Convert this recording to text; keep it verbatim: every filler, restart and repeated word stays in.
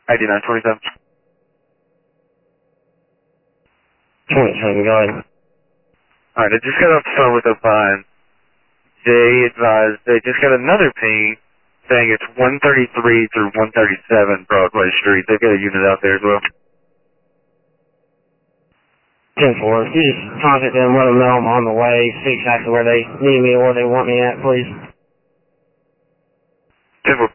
I D nine twenty-seven. twenty-seven, go ahead. Alright, I just got off the phone with Opine. They advised, they just got another ping saying it's one thirty-three through one thirty-seven Broadway Street. They've got a unit out there as well. ten four, if you just contact them, let them know I'm on the way, see exactly where they need me or where they want me at, please. ten four.